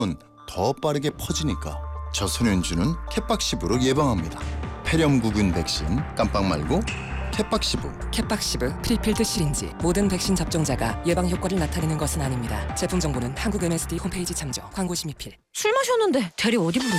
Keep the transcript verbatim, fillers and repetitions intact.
더 빠르게 퍼지니까 저소년주는 캣박시브로 예방합니다. 폐렴구균 백신 깜빡 말고 캣박시브. 캣박시브 프리필드 시린지. 모든 백신 접종자가 예방 효과를 나타내는 것은 아닙니다. 제품 정보는 한국 엠에스디 홈페이지 참조. 광고 심의필. 술 마셨는데 대리 어디 부르지?